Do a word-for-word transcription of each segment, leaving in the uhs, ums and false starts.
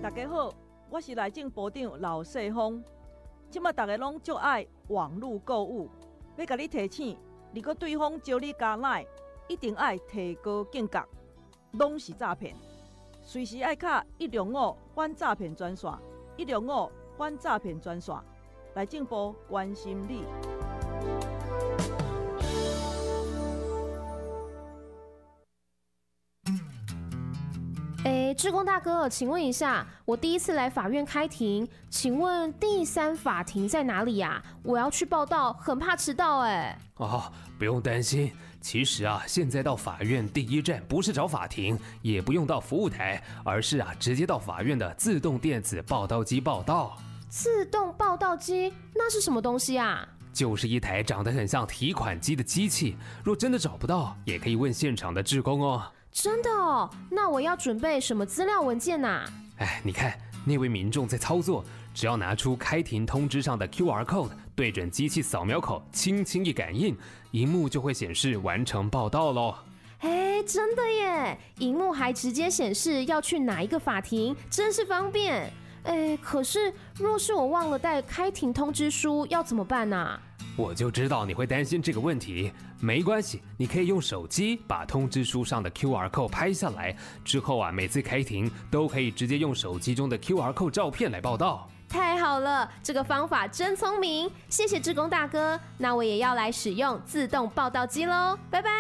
大家好，我是内政部长老世峰。即马大家拢足爱网络购物，要甲你提醒，如果对方招你加赖，一定爱提高警觉，拢是诈骗。随时爱卡一零五反诈骗专线，一零五反诈骗专线，内政部关心你。 哎，志工大哥，请问一下，我第一次来法院开庭，请问第三法庭在哪里呀？我要去报到，很怕迟到哎。 哦，不用担心，其实啊，现在到法院第一站不是找法庭，也不用到服务台，而是啊，直接到法院的自动电子报到机报到。 自动报到机那是什么东西啊？ 就是一台长得很像提款机的机器，若真的找不到，也可以问现场的志工哦。 真的哦？那我要准备什么资料文件啊？ 哎，你看那位民众在操作，只要拿出开庭通知上的 Q R code， 对准机器扫描口，轻轻一感应，荧幕就会显示完成报到咯。 哎，真的耶！荧幕还直接显示要去哪一个法庭，真是方便。哎，可是若是我忘了带开庭通知书，要怎么办啊？ 我就知道你会担心这个问题，没关系，你可以用手机把通知书上的 Q R code 拍下来，之后啊，每次开庭都可以直接用手机中的 Q R code 照片来报到。 太好了，这个方法真聪明，谢谢志工大哥。那我也要来使用自动报到机咯，拜拜。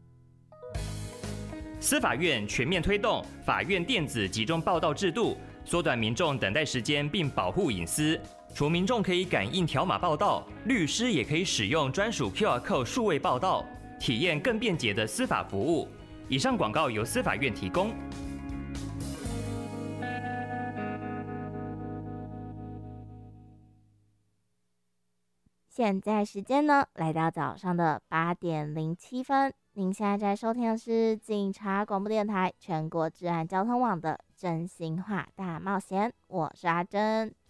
司法院全面推动法院电子集中报到制度，缩短民众等待时间，并保护隐私。除民众可以感应条码报到，律师也可以使用专属 Q R code 数位报到，体验更便捷的司法服务。以上广告由司法院提供。 现在时间呢，来到早上的八点零七分。您现在在收听的是警察广播电台全国治安交通网的真心话大冒险，我是阿珍。